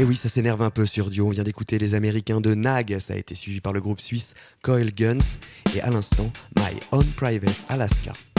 Et oui, ça s'énerve un peu sur Dio. On vient d'écouter les Américains de Nag, ça a été suivi par le groupe suisse Coil Guns, et à l'instant, My Own Private Alaska.